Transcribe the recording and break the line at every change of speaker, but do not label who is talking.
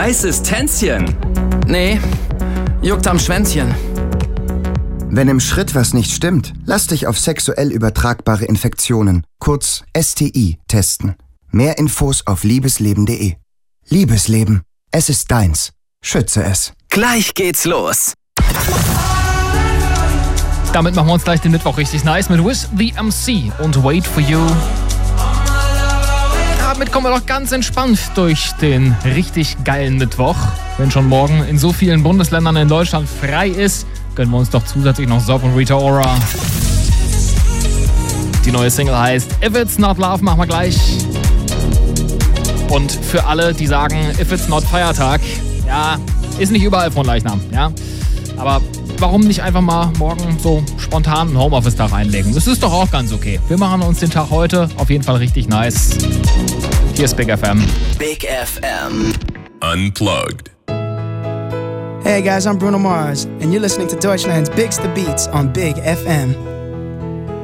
Heißes Tänzchen? Nee, juckt am Schwänzchen.
Wenn im Schritt was nicht stimmt, lass dich auf sexuell übertragbare Infektionen, kurz STI, testen. Mehr Infos auf liebesleben.de. Liebesleben, es ist deins. Schütze es.
Gleich geht's los.
Damit machen wir uns gleich den Mittwoch richtig nice mit With the MC und Wait for You. Damit kommen wir doch ganz entspannt durch den richtig geilen Mittwoch. Wenn schon morgen in so vielen Bundesländern in Deutschland frei ist, gönnen wir uns doch zusätzlich noch Zob und Rita Ora. Die neue Single heißt If It's Not Love, machen wir gleich. Und für alle, die sagen, If It's Not Feiertag, ja, ist nicht überall von Leichnam, ja. Aber warum nicht einfach mal morgen so spontan einen Homeoffice-Tag einlegen? Das ist doch auch ganz okay. Wir machen uns den Tag heute auf jeden Fall richtig nice. Hier ist Big FM.
Big FM.
Unplugged.
Hey guys, I'm Bruno Mars, and you're listening to Deutschland's Biggest Beats on Big FM.